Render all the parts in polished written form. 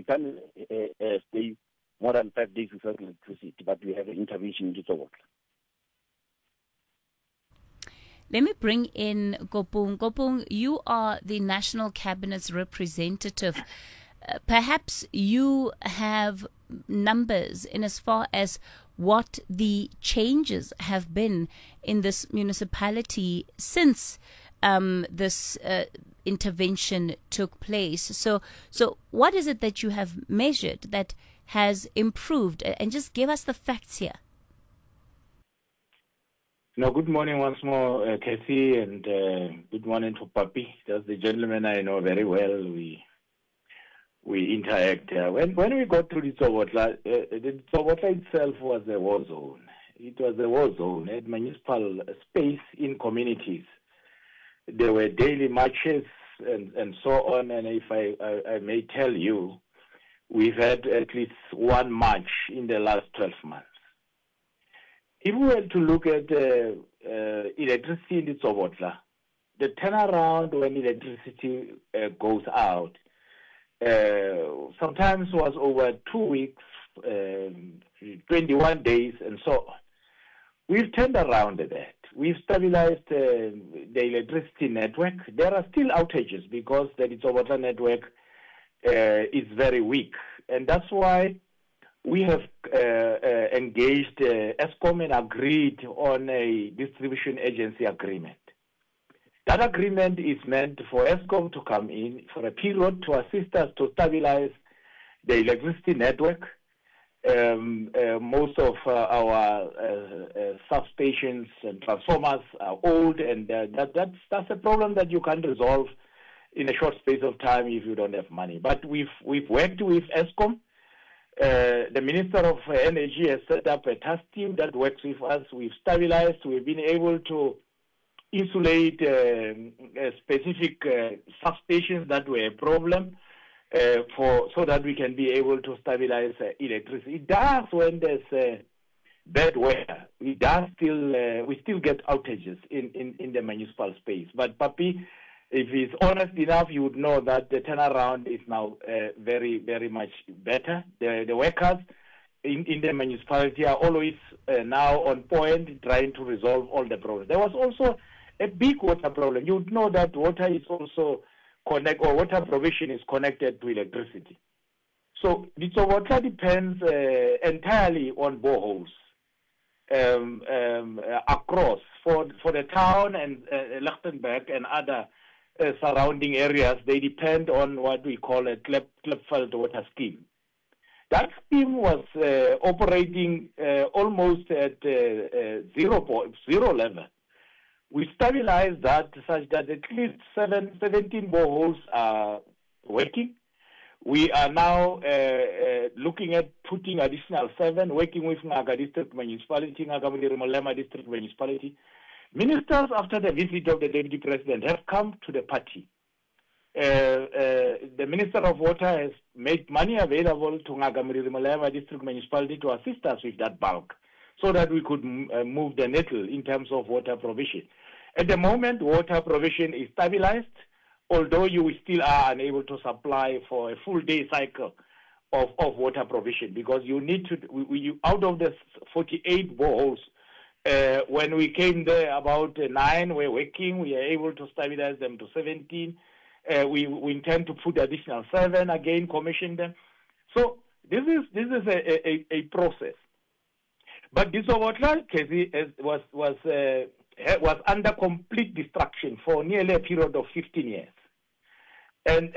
can't stay more than 5 days without electricity, but we have an intervention in Ditsobotla. Let me bring in Kopung. Kopung, you are the National Cabinet's representative. Perhaps you have numbers in as far as what the changes have been in this municipality since this intervention took place. So what is it that you have measured that has improved? And just give us the facts here. No, good morning once more, Kathy, and good morning to Papi. That's the gentleman I know very well. We interact. When we got to the Ditsobotla itself was a war zone. It was a war zone, a municipal space in communities. There were daily marches and so on, and if I may tell you, we've had at least one march in the last 12 months. If we were to look at electricity in Ditsobotla, the turnaround when electricity goes out sometimes was over 2 weeks, 21 days, and so on. We've turned around that. We've stabilized the electricity network. There are still outages because the Ditsobotla network is very weak, and that's why we have engaged Eskom and agreed on a distribution agency agreement. That agreement is meant for Eskom to come in for a period to assist us to stabilize the electricity network. Most of our substations and transformers are old, and that's a problem that you can't resolve in a short space of time if you don't have money. But we've worked with Eskom. The Minister of Energy has set up a task team that works with us. We've stabilized. We've been able to insulate specific substations that were a problem so that we can be able to stabilize electricity. It does when there's bad weather. We still get outages in the municipal space. But Papi, if he's honest enough, you would know that the turnaround is now very, very much better. The workers in the municipality are always now on point, trying to resolve all the problems. There was also a big water problem. You would know that water is also water provision is connected to electricity. So Ditsobotla depends entirely on boreholes across for the town and Lichtenburg and other surrounding areas. They depend on what we call a Klipveld water scheme. That scheme was operating almost at zero level. We stabilized that such that at least 17 boreholes are working. We are now looking at putting additional 7, working with Ngaka District Municipality, Ngaka Mulema District Municipality. Ministers, after the visit of the Deputy President, have come to the party. The Minister of Water has made money available to Ngaka Mulema District Municipality to assist us with that bulk so that we could move the needle in terms of water provision. At the moment, water provision is stabilized, although you still are unable to supply for a full day cycle of water provision because you need to, out of the 48 boreholes, when we came there, about 9 were working. We are able to stabilize them to 17. We intend to put additional 7 again, commission them. So this is a process. But Ditsobotla was under complete destruction for nearly a period of 15 years. And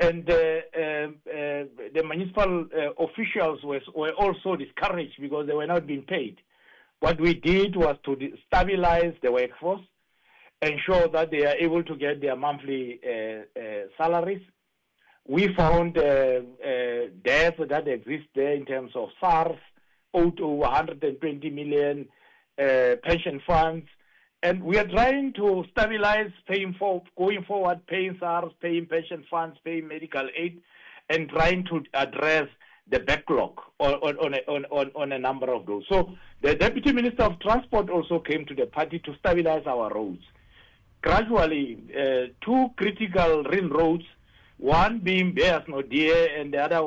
the municipal officials were also discouraged because they were not being paid. What we did was to stabilize the workforce, ensure that they are able to get their monthly salaries. We found debts that exist there in terms of SARS, owed to 120 million pension funds. And we are trying to stabilize going forward, paying SARS, paying pension funds, paying medical aid, and trying to address the backlog on a number of those. So the Deputy Minister of Transport also came to the party to stabilize our roads. Gradually, 2 critical ring roads, one being Bears Nodie and the other